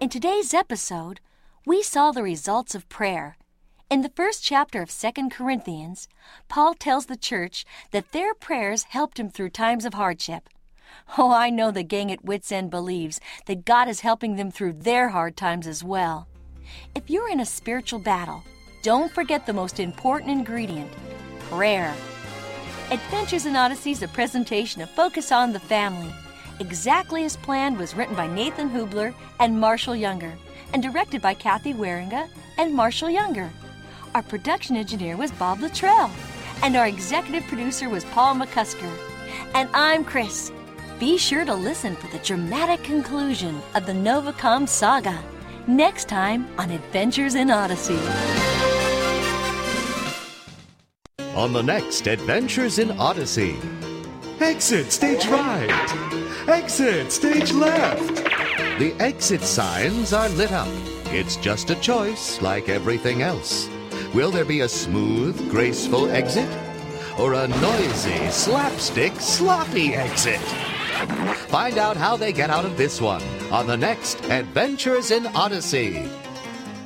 In today's episode, we saw the results of prayer. In the first chapter of 2 Corinthians, Paul tells the church that their prayers helped him through times of hardship. Oh, I know the gang at Wits End believes that God is helping them through their hard times as well. If you're in a spiritual battle, don't forget the most important ingredient, prayer. Adventures in Odyssey is a presentation of Focus on the Family. Exactly as Planned was written by Nathan Hubler and Marshall Younger, and directed by Kathy Waringa and Marshall Younger. Our production engineer was Bob Luttrell, and our executive producer was Paul McCusker. And I'm Chris. Be sure to listen for the dramatic conclusion of the Novacom saga next time on Adventures in Odyssey. On the next Adventures in Odyssey. Exit stage right. Exit stage left. The exit signs are lit up. It's just a choice like everything else. Will there be a smooth, graceful exit? Or a noisy, slapstick, sloppy exit? Find out how they get out of this one on the next Adventures in Odyssey.